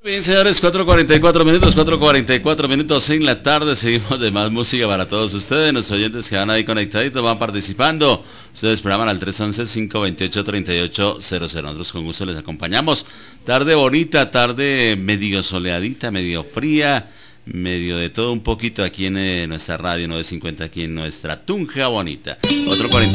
Bien, señores, 4:44 en la tarde. Seguimos de más música para todos ustedes. Nuestros oyentes que van ahí conectaditos van participando. Ustedes programan al 311-528-3800. Nosotros con gusto les acompañamos. Tarde bonita, tarde medio soleadita, medio fría, medio de todo un poquito aquí en nuestra radio 950, aquí en nuestra Tunja bonita. Otro 40.